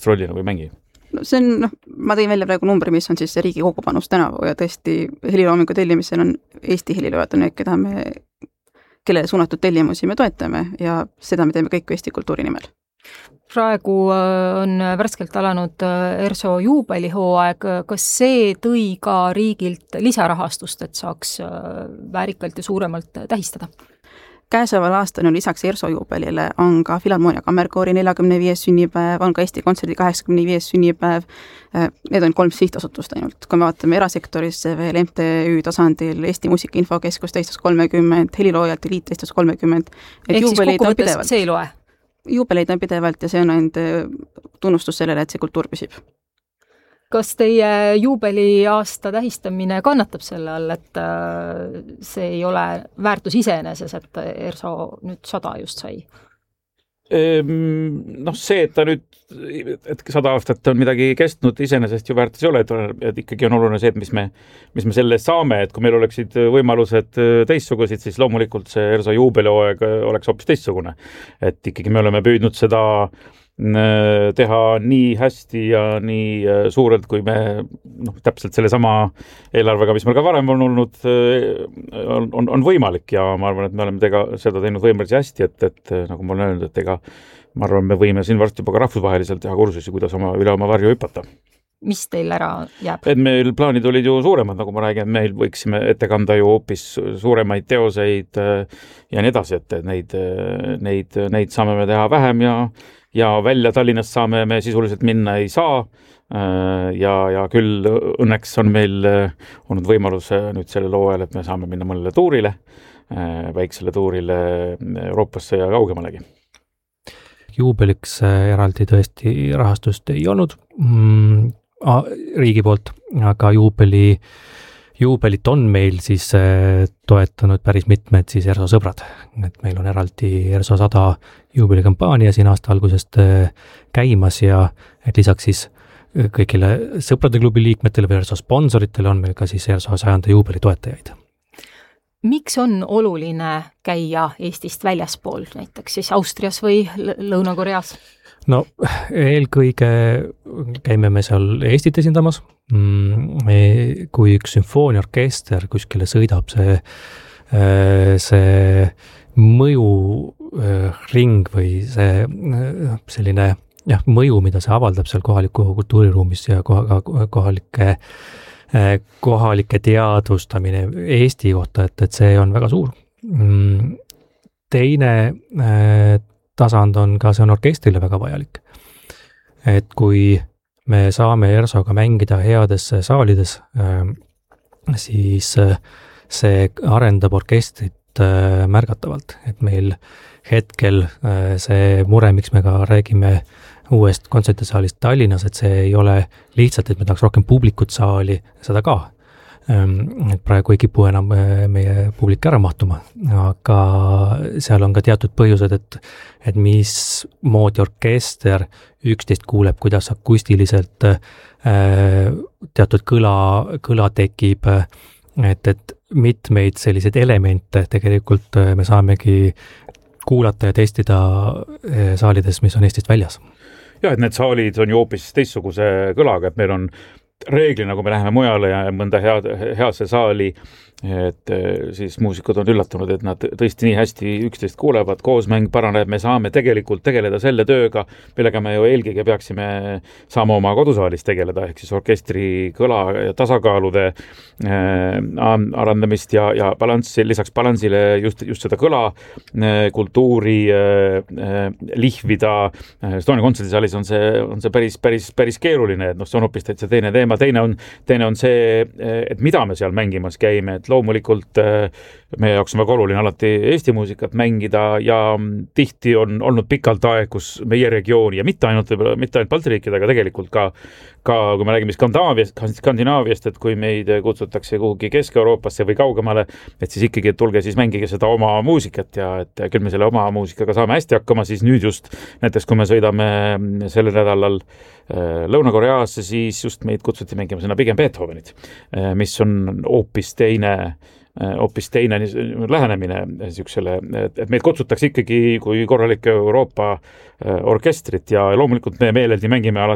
rolli nagu ei mängi? No see on, ma tõin välja praegu numbri, mis on siis see riigi kogupanus tänavu ja tõesti heliloomingu tellimisel on Eesti heliloojad on need, kellele suunatud tellimusi me toetame ja seda me teeme kõik Eesti kultuuri nimel. Praegu on värskelt alanud ERSO juubelihooaeg. Kas see tõi ka riigilt lisarahastust, et saaks väärikalt ja suuremalt tähistada? Käesoleval aastal on lisaks ERSO juubelile on ka Filharmoonia Kammerkoori 45. sünnipäev, on ka Eesti Kontserdi 85. sünnipäev. Need on 3 sihtasutust ainult. Kui me vaatame erasektorisse veel MTÜ tasandil, Eesti Muusikainfokeskus 30, Heliloojate Liit 30. Ehk siis kokkuvõttes see ei loe? Juubeleid on pidevalt ja see on ainult tunnustus sellele, et see kultuur püsib. Kas teie juubeli aasta tähistamine kannatab selle all, et see ei ole väärtus iseeneses, et ERSO nüüd 100 just sai? See, et ta nüüd, et 100 aastat on midagi kestnud, iseenesest ju väärtus ei ole, et ikkagi on oluline see, et mis me selle saame, et kui meil oleksid võimalused teistsugusid, siis loomulikult see ERSO juubelihooaeg oleks hoopis teistsugune. Et ikkagi me oleme püüdnud seda teha nii hästi ja nii suurelt, kui me täpselt selle sama eelarvega, mis meil ka varem on olnud, on võimalik ja ma arvan, et me oleme seda teinud võimalisi hästi, et nagu ma olen öelnud, et ma arvan, me võime siin varsti juba ka rahvusvaheliselt teha kursusi, kuidas üle oma varju hüpata. Mis teil ära jääb? Et meil plaanid olid ju suuremad, nagu ma räägin, meil võiksime ette kanda ju hoopis suuremaid teoseid ja nii edasi, et neid saame me teha vähem ja välja Tallinnast saame me sisuliselt minna ei saa ja küll õnneks on meil olnud võimalus nüüd selle loo ajal, et me saame minna mõnele tuurile, väiksele tuurile Euroopasse ja kaugemalegi. Juubeliks eraldi tõesti rahastust ei olnud riigi poolt, aga juubelit on meil siis toetanud päris mitmed siis ERSO sõbrad, et meil on eraldi ERSO 100 juubelikampaania siin aasta algusest käimas ja et lisaks siis kõigile sõprade klubi liikmetele või ERSO sponsoritele on meil ka siis ERSO 100 juubeli toetajaid. Miks on oluline käia Eestist väljaspool, näiteks siis Austrias või Lõuna-Koreas? No eelkõige käime me seal Eestit esindamas. Kui üks sümfooniaorkester kuskile sõidab, see mõjuring või see selline mõju, mida see avaldab seal kohaliku kultuuriruumis ja kohalike teadvustamine Eesti kohta, et see on väga suur. Teine tasand on ka, see on orkestrile väga vajalik. Et kui me saame ERSOga mängida heades saalides, siis see arendab orkestrit märgatavalt. Et meil hetkel see mure, miks me ka räägime uuest kontsertisaalist Tallinnas, et see ei ole lihtsalt, et me tahaks rohkem publikut saali, seda ka. Et praegu ei kipu enam meie publik ära mahtuma, aga seal on ka teatud põhjused, et mis moodi orkester üksteist kuuleb, kuidas akustiliselt teatud kõla tekib, et mitmeid selliseid elemente tegelikult me saamegi kuulata ja testida saalides, mis on Eestist väljas. Ja, et need saalid on ju hoopis teistsuguse kõlaga, et meil on reeglina, kui me läheme mujale ja mõnda heasse saali, et siis muusikud on üllatunud, et nad tõesti nii hästi üksteist kuulevad, koosmäng paraneb, me saame tegelikult tegeleda selle tööga, millega me ju eelkõige peaksime saama oma kodusaalis tegeleda, ehk siis orkestri kõla ja tasakaalude arendamist ja balanssi, lisaks balansile just seda kõla kultuuri lihvida. Estonia kontserdisaalis on see päris keeruline, et see on hoopis täitsa teine teema. Teine on see, et mida me seal mängimas käime, et loomulikult meie jaoks on väga oluline alati Eesti muusikat mängida ja tihti on olnud pikalt aeg, kus meie regiooni ja mitte ainult Balti riikidega, aga tegelikult ka kui me räägime Skandinaaviast, et kui meid kutsutakse kuhugi Kesk-Euroopasse või kaugemale, et siis ikkagi tulge siis mängige seda oma muusikat ja et küll me selle oma muusikaga saame hästi hakkama, siis nüüd just näiteks kui me sõidame sellel nädalal Lõuna-Koreasse, siis just meid kutsuti mängima sinna pigem Beethovenit, mis on hoopis teine lähenemine siuksele, et meid kutsutakse ikkagi kui korralik Euroopa orkestrit ja loomulikult me meeleldi mängime